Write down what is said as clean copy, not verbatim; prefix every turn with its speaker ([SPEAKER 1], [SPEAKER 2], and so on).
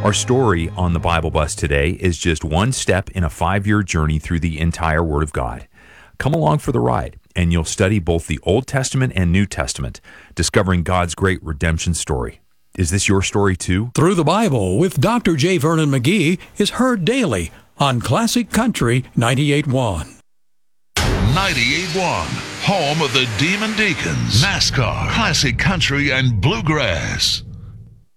[SPEAKER 1] Our story on the Bible Bus today is just one step in a 5-year journey through the entire Word of God. Come along for the ride, and you'll study both the Old Testament and New Testament, discovering God's great redemption story. Is this your story too?
[SPEAKER 2] Through the Bible with Dr. J. Vernon McGee is heard daily on Classic Country 98.1.
[SPEAKER 3] 98.1, home of the Demon Deacons, NASCAR, Classic Country, and Bluegrass.